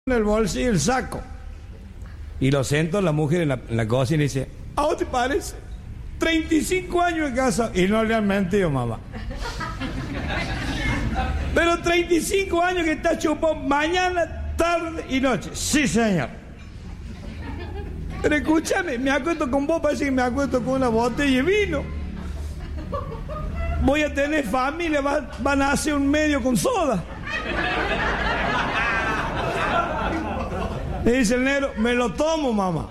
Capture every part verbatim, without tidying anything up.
en el bolsillo el saco. Y lo sentó la mujer en la, en la cocina y dice: ¿a vos te parece? treinta y cinco años de casa. Y no le han mentido, mamá. Pero treinta y cinco años que está chupado mañana, tarde y noche. Sí, señor. Pero escúchame, me acuesto con vos, parece que me acuesto con una botella de vino. Voy a tener familia, va, van a hacer un medio con soda. Le dice el negro: me lo tomo, mamá.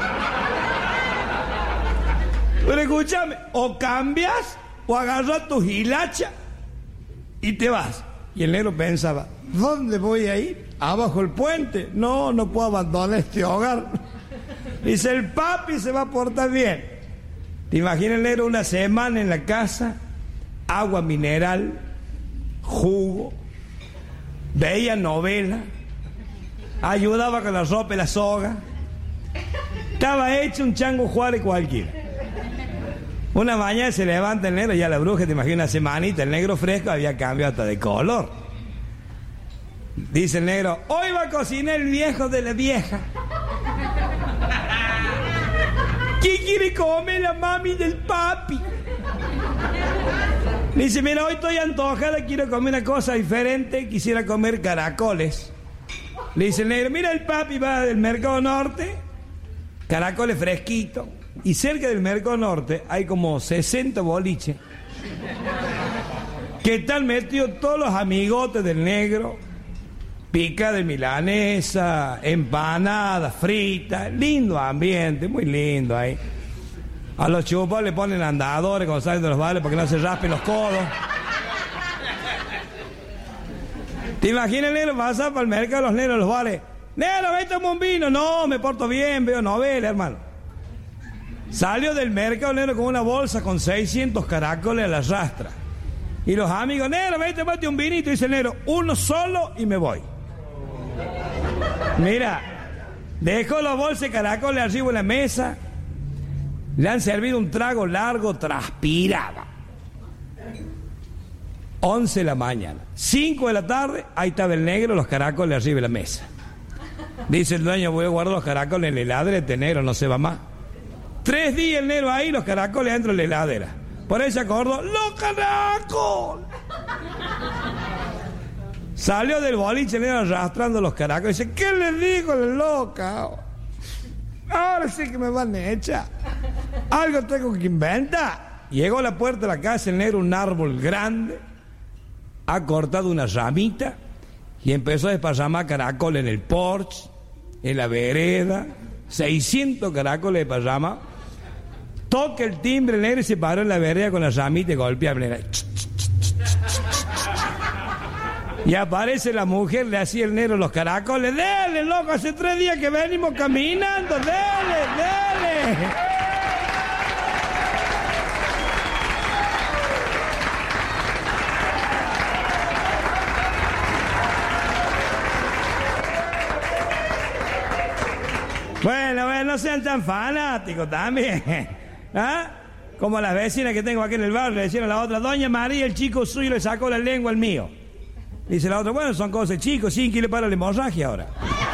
Pero escúchame, o cambias o agarras tu hilacha y te vas. Y el negro pensaba: ¿dónde voy a ir? ¿Abajo el puente? No, no puedo abandonar este hogar. Dice: el papi se va a portar bien. ¿Te imaginas el negro una semana en la casa? Agua mineral, jugo, veía novela, ayudaba con la ropa y la soga. Estaba hecho un chango Juárez cualquiera. Una mañana se levanta el negro, ya la bruja, te imaginas, una semanita, el negro fresco había cambiado hasta de color. Dice el negro: hoy va a cocinar el viejo de la vieja. ¿Qué quiere comer la mami del papi? Dice: mira, hoy estoy antojada, quiero comer una cosa diferente, quisiera comer caracoles. Le dice el negro: mira, el papi va del Mercado Norte, caracoles fresquitos. Y cerca del Mercado Norte hay como sesenta boliches que están metidos todos los amigotes del negro. Pica de milanesa, empanadas, fritas, lindo ambiente, muy lindo ahí. A los chupas le ponen andadores cuando salen de los bares porque no se raspen los codos. ¿Te imaginas el negro pasar para el mercado de los negros, los bares? Negro, vete un vino. No, me porto bien, veo novela, hermano. Salió del mercado el negro con una bolsa con seiscientos caracoles a la rastra. Y los amigos: negro, vete, mate un vinito. Dice el negro: uno solo y me voy. Mira, dejó la bolsa de caracoles arriba en la mesa. Le han servido un trago largo, transpiraba. once de la mañana, cinco de la tarde, ahí estaba el negro, los caracoles arriba de la mesa. Dice el dueño: voy a guardar los caracoles en la heladera, este negro no se va más. Tres días el negro ahí, los caracoles dentro de la heladera. Por ahí se acordó: ¡los caracoles! Salió del boliche el negro arrastrando los caracoles. Dice: ¿qué le digo, la loca? Ahora sí que me van a echar. Algo tengo que inventar. Llegó a la puerta de la casa el negro, un árbol grande, ha cortado una ramita y empezó a desparramar caracoles en el porche, en la vereda. seiscientos caracoles de parrama. Toca el timbre el negro y se paró en la vereda con la ramita y golpea. Y aparece la mujer, le hacía el negro los caracoles. ¡Dele, loco! Hace tres días que venimos caminando. ¡Dele, dele! Bueno, bueno, no sean tan fanáticos también. ¿Ah? Como las vecinas que tengo aquí en el barrio, le decían a la otra: doña María, el chico suyo le sacó la lengua al mío. Dice la otra: bueno, son cosas chicos, sí, que le para la hemorragia ahora.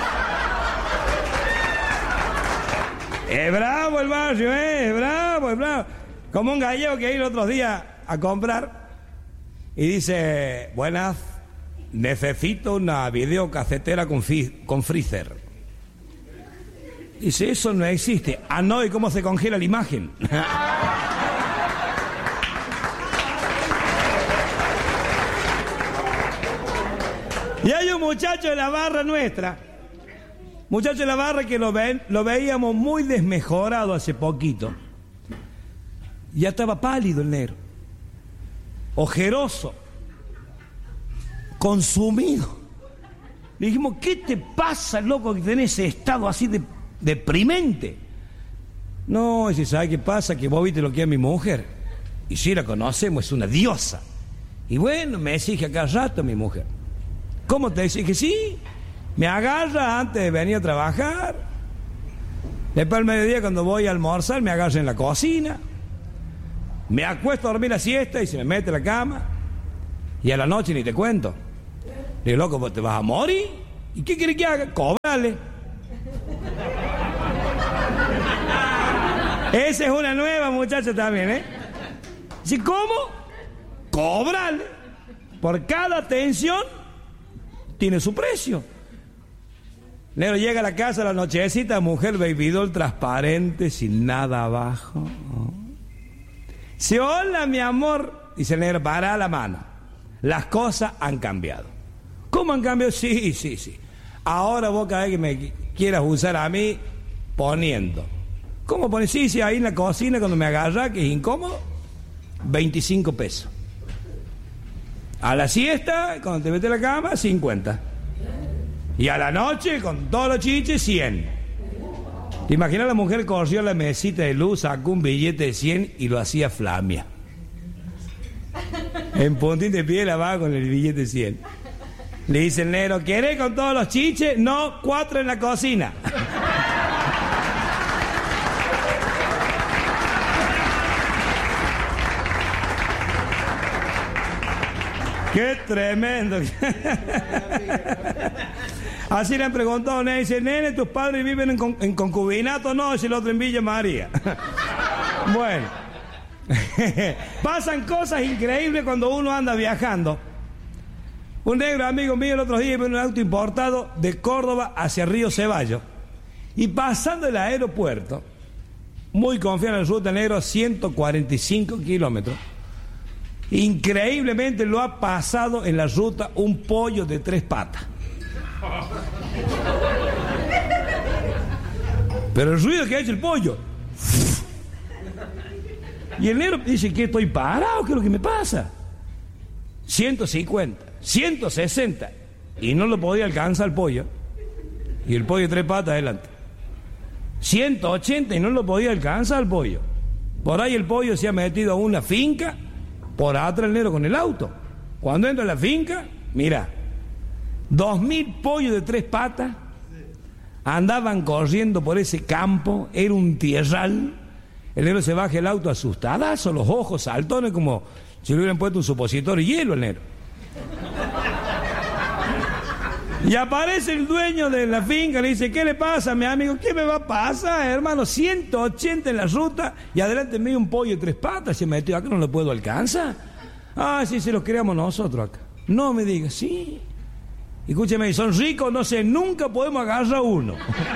Es bravo el barrio, ¿eh? Es bravo, es bravo. Como un gallego que iba el otro día a comprar y dice: buenas, necesito una videocasetera con, fi- con freezer. Dice: eso no existe. Ah, no, ¿y cómo se congela la imagen? Y hay un muchacho de la barra nuestra, muchacho de la barra que lo, ven, lo veíamos muy desmejorado hace poquito. Ya estaba pálido el negro, ojeroso, consumido. Le dijimos: ¿qué te pasa, loco, que tenés ese estado así de deprimente? No, si ¿sabe qué pasa? Que vos viste lo que es mi mujer. Y si la conocemos, es una diosa. Y bueno, me exige a cada rato mi mujer. ¿Cómo te exige? Sí, me agarra antes de venir a trabajar. Después al mediodía, cuando voy a almorzar, me agarra en la cocina. Me acuesto a dormir la siesta y se me mete en la cama. Y a la noche ni te cuento. Le digo: loco, ¿vos te vas a morir? ¿Y qué quiere que haga? Cóbrale. Esa es una nueva, muchacha, también, ¿eh? ¿Sí, cómo? Cóbrale. Por cada atención tiene su precio. Negro llega a la casa a la nochecita, mujer baby doll transparente, sin nada abajo. Dice, hola, mi amor. Dice el negro, para la mano. Las cosas han cambiado. ¿Cómo han cambiado? Sí, sí, sí. Ahora vos cada vez que me quieras usar a mí, poniendo. ¿Cómo pones? Sí, sí, ahí en la cocina cuando me agarra, que es incómodo, veinticinco pesos. A la siesta, cuando te metes a la cama, cincuenta. Y a la noche, con todos los chiches, cien. ¿Te imaginas? La mujer corrió a la mesita de luz, sacó un billete de cien y lo hacía flamia. En puntín de pie la va con el billete de cien. Le dice el negro, ¿querés con todos los chiches? No, cuatro en la cocina. ¡Qué tremendo! Así le han preguntado, nene, dice, nene, ¿tus padres viven en, con, en concubinato? No, es el otro en Villa María. Bueno, pasan cosas increíbles cuando uno anda viajando. Un negro amigo mío el otro día iba en un auto importado de Córdoba hacia Río Ceballos. Y pasando el aeropuerto, muy confiado en el ruta negro, ciento cuarenta y cinco kilómetros. Increíblemente lo ha pasado en la ruta un pollo de tres patas. Pero el ruido que ha hecho el pollo. Y el negro dice, ¿qué estoy parado? ¿Qué es lo que me pasa? ciento cincuenta, ciento sesenta. Y no lo podía alcanzar el pollo. Y el pollo de tres patas adelante. ciento ochenta y no lo podía alcanzar el pollo. Por ahí el pollo se ha metido a una finca. Por atrás el negro con el auto. Cuando entra a la finca, mira, dos mil pollos de tres patas andaban corriendo por ese campo, era un tierral. El negro se baja el auto asustadazo, los ojos saltones como si le hubieran puesto un supositorio de hielo al negro. Y aparece el dueño de la finca, le dice, ¿qué le pasa, mi amigo? ¿Qué me va a pasar, hermano? ciento ochenta en la ruta y adelante medio un pollo de tres patas se metió acá, no lo puedo alcanzar. Ah, sí, se los creamos nosotros acá. No me digas, sí. Escúcheme, son ricos, no sé, nunca podemos agarrar uno.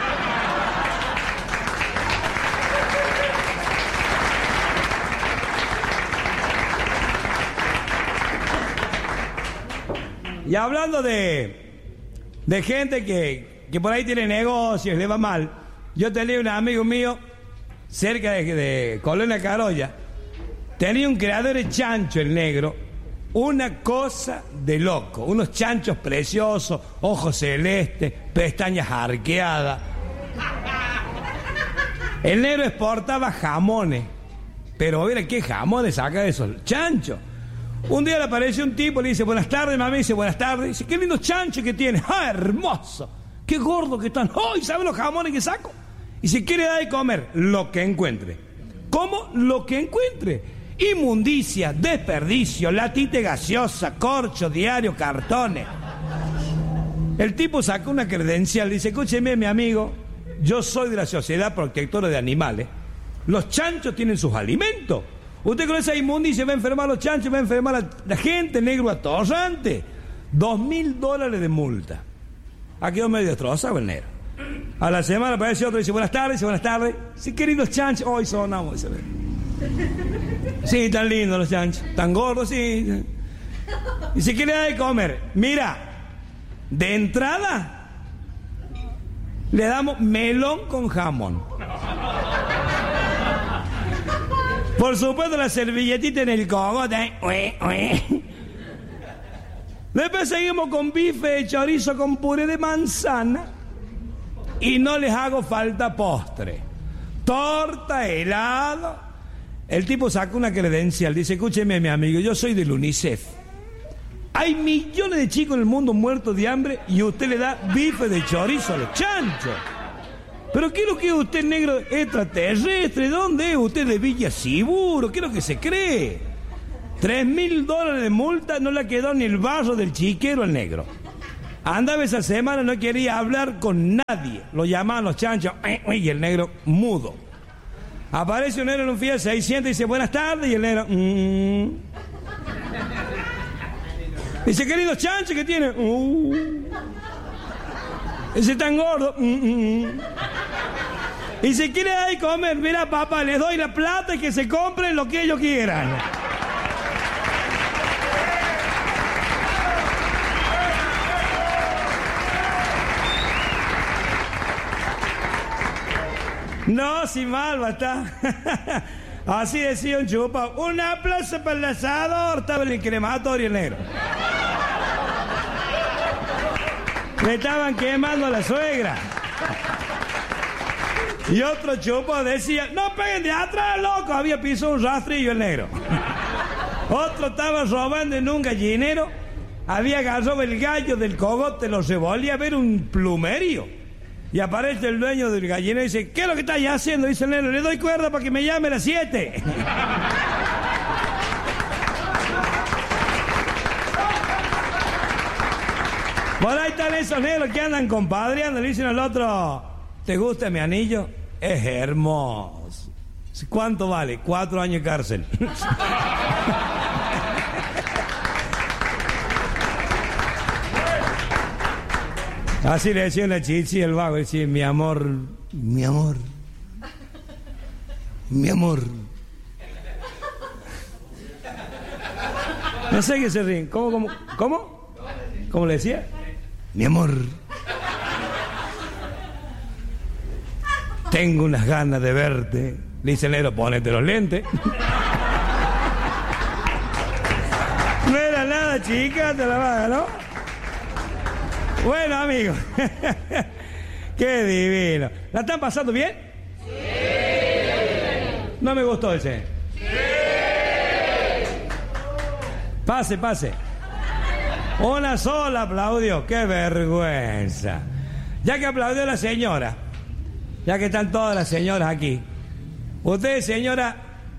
Y hablando de... de gente que, que por ahí tiene negocios, le va mal. Yo tenía un amigo mío cerca de, de Colonia Carolla. Tenía un criadero de chancho, el negro. Una cosa de loco. Unos chanchos preciosos, ojos celestes, pestañas arqueadas. El negro exportaba jamones. Pero mira qué jamones saca de esos chanchos. Un día le apareció un tipo, le dice, buenas tardes, mami, dice, buenas tardes. Dice, qué lindo chancho que tiene. ¡Ah, hermoso! ¡Qué gordo que están! ¡Ay! Oh, ¿saben los jamones que saco? Y si quiere dar de comer, lo que encuentre. ¿Cómo? Lo que encuentre. Inmundicia, desperdicio, latite gaseosa, corcho, diario, cartones. El tipo sacó una credencial, dice, escúcheme, mi amigo, yo soy de la Sociedad Protectora de Animales. Los chanchos tienen sus alimentos. Usted con esa inmundicia va a enfermar a los chanchos, va a enfermar a la gente, negro atorrante. Dos mil dólares de multa. Ha quedado medio destrozado el negro. A la semana aparece otro y dice, buenas tardes, dice, buenas tardes. Sí, queridos chanchos, hoy sonamos. Dice, sí, tan lindos los chanchos, tan gordos, sí. Dice, ¿qué le da de comer? Mira, de entrada, le damos melón con jamón. Por supuesto, la servilletita en el cogote. Ue, ue. Después seguimos con bife de chorizo con puré de manzana. Y no les hago falta postre. Torta, helado. El tipo sacó una credencial. Dice, escúcheme, mi amigo, yo soy del UNICEF. Hay millones de chicos en el mundo muertos de hambre y usted le da bife de chorizo a los chanchos. ¿Pero qué es lo que es usted, negro extraterrestre? ¿Dónde es usted, de Villa Siburo? ¿Qué es lo que se cree? Tres mil dólares de multa, no le quedó ni el barro del chiquero al negro. Andaba esa semana, no quería hablar con nadie. Lo llamaban los chanchos y el negro mudo. Aparece un negro en un Fiat seiscientos y dice buenas tardes y el negro... Mm. Dice, querido chancho, ¿qué tiene? Uh. Dice, tan gordo. Mm, mm. Y si quiere ahí comer, mira papá, les doy la plata y que se compren lo que ellos quieran. No, si mal va a estar. Así decía un chupa. Un aplauso para el asador. Estaba en el crematorio el negro. Le estaban quemando a la suegra. Y otro chupo decía, no peguen de atrás, loco. Había pisado un rastrillo el negro. Otro estaba robando en un gallinero. Había agarrado el gallo del cogote, lo revolía a ver un plumerio. Y aparece el dueño del gallinero y dice, ¿qué es lo que estáis haciendo? Dice el negro, le doy cuerda para que me llame a las siete. Por ahí están esos negros que andan compadreando, le dicen al otro, ¿te gusta mi anillo? Es hermoso. ¿Cuánto vale? Cuatro años de cárcel. Así le decía la chichi el vago, decía, mi amor, mi amor, mi amor. No sé qué se ríen. ¿Cómo, cómo, cómo? ¿Cómo le decía? Mi amor. Tengo unas ganas de verte. Le dice el negro, ponete los lentes. No era nada, chica, te la vas, ¿no? Bueno, amigos, qué divino. ¿La están pasando bien? Sí. No me gustó ese. Sí. Pase, pase. Una sola aplaudió, qué vergüenza. Ya que aplaudió la señora, ya que están todas las señoras aquí, ¿usted, señora,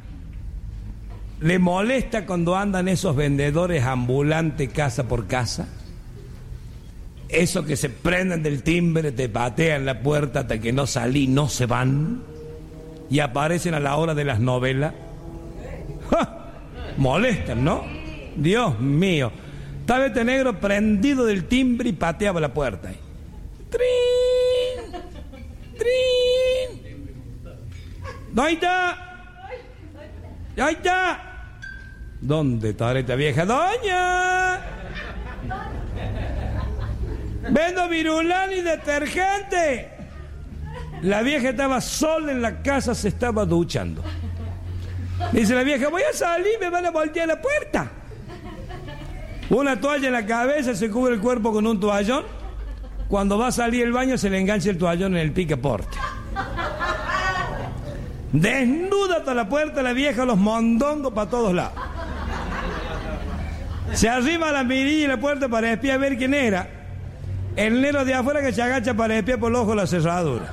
le molesta cuando andan esos vendedores ambulantes casa por casa? Esos que se prenden del timbre, te patean la puerta hasta que no salí, no se van y aparecen a la hora de las novelas. ¡Ja! Molestan, ¿no? Dios mío. Estaba este negro prendido del timbre y pateaba la puerta. ¡Trin! ¡Trin! ¿Dónde está? ¿Dónde está? ¿Dónde está esta vieja doña? Vendo virulán y detergente. La vieja estaba sola en la casa, se estaba duchando. Dice la vieja, voy a salir, me van a voltear la puerta. Una toalla en la cabeza, se cubre el cuerpo con un toallón. Cuando va a salir el baño se le engancha el toallón en el picaporte. Desnuda hasta la puerta la vieja, los mondongos para todos lados. Se arrima la mirilla en la puerta para espiar a ver quién era. El negro de afuera que se agacha para espiar por el ojo la cerradura.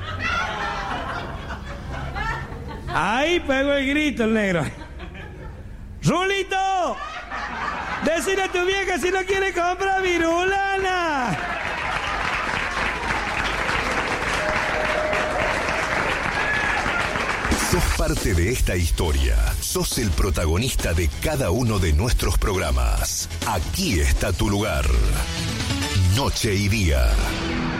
Ahí pegó el grito el negro. ¡Rulito! Decile a tu vieja si no quiere comprar virulana. Sos parte de esta historia. Sos el protagonista de cada uno de nuestros programas. Aquí está tu lugar. Noche y día.